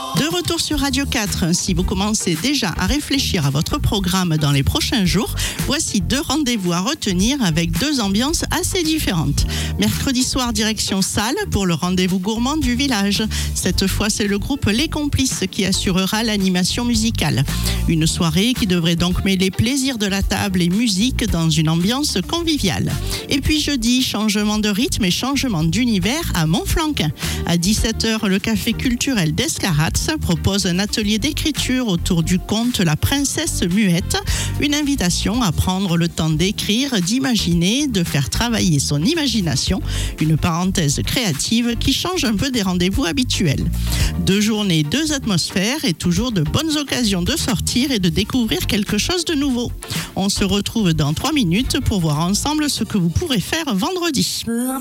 De retour sur Radio 4, si vous commencez déjà à réfléchir à votre programme dans les prochains jours, voici 2 rendez-vous à retenir avec 2 ambiances assez différentes. Mercredi soir, direction Salles pour le rendez-vous gourmand du village. Cette fois, c'est le groupe Les Complices qui assurera l'animation musicale. Une soirée qui devrait donc mêler plaisir de la table et musique dans une ambiance conviviale. Et puis jeudi, changement de rythme et changement d'univers à Montflanquin. À 17h, le café culturel d'Escarats propose un atelier d'écriture autour du conte La Princesse Muette. Une invitation à prendre le temps d'écrire, d'imaginer, de faire travailler son imagination. Une parenthèse créative qui change un peu des rendez-vous habituels. 2 journées, 2 atmosphères et toujours de bonnes occasions de sortir et de découvrir quelque chose de nouveau. On se retrouve dans 3 minutes pour voir ensemble ce que vous pourrez faire vendredi.